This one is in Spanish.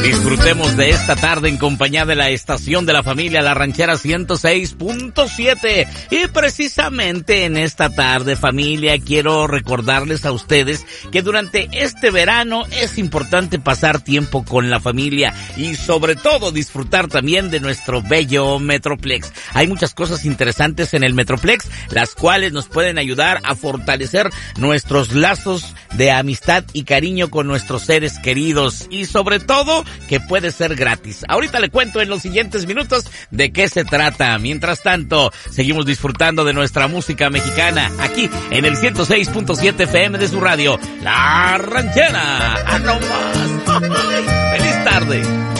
Disfrutemos de esta tarde en compañía de la estación de la familia, La Ranchera 106.7. Y precisamente en esta tarde, familia, quiero recordarles a ustedes que durante este verano es importante pasar tiempo con la familia y sobre todo disfrutar también de nuestro bello Metroplex. Hay muchas cosas interesantes en el Metroplex, las cuales nos pueden ayudar a fortalecer nuestros lazos de amistad y cariño con nuestros seres queridos y sobre todo que puede ser gratis. Ahorita le cuento en los siguientes minutos de qué se trata. Mientras tanto, seguimos disfrutando de nuestra música mexicana aquí en el 106.7 FM de su radio, La Ranchera. ¡Ah, no más! ¡Feliz tarde!